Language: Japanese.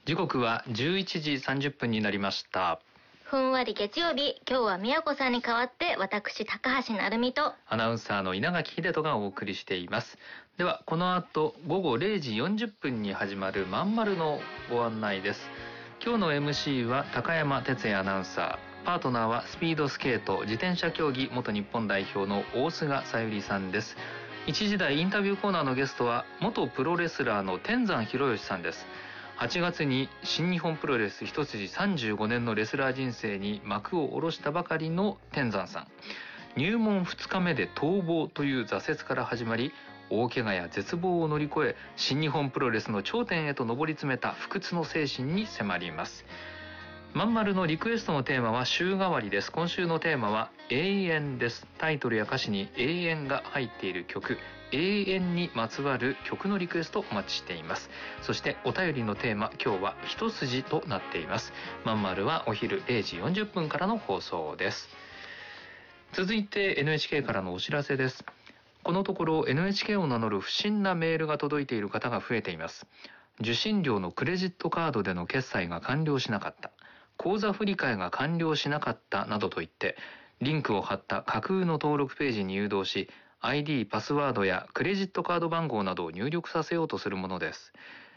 時刻は11時30分になりました。 ふんわり月曜日、今日は宮子さんに代わって私高橋成美とアナウンサーの稲垣秀人がお送りしています。ではこの後午後0時40分に始まるまんまるのご案内です。今日の MC は高山哲也アナウンサー、パートナーはスピードスケート自転車競技元日本代表の大菅小百合さんです。1時台インタビューコーナーのゲストは元プロレスラーの天山博義さんです。8月に新日本プロレス一筋35年のレスラー人生に幕を下ろしたばかりの天山さん。入門2日目で逃亡という挫折から始まり、大怪我や絶望を乗り越え新日本プロレスの頂点へと上り詰めた不屈の精神に迫ります。まんまるのリクエストのテーマは週替わりです。今週のテーマは永遠です。タイトルや歌詞に永遠が入っている曲、永遠にまつわる曲のリクエストお待ちしています。そしてお便りのテーマ、今日は一筋となっています。まんまるはお昼0時40分からの放送です。続いて NHK からのお知らせです。このところ NHK を名乗る不審なメールが届いている方が増えています。受信料のクレジットカードでの決済が完了しなかった、口座振替が完了しなかったなどと言ってリンクを貼った架空の登録ページに誘導し、 ID、パスワードやクレジットカード番号などを入力させようとするものです。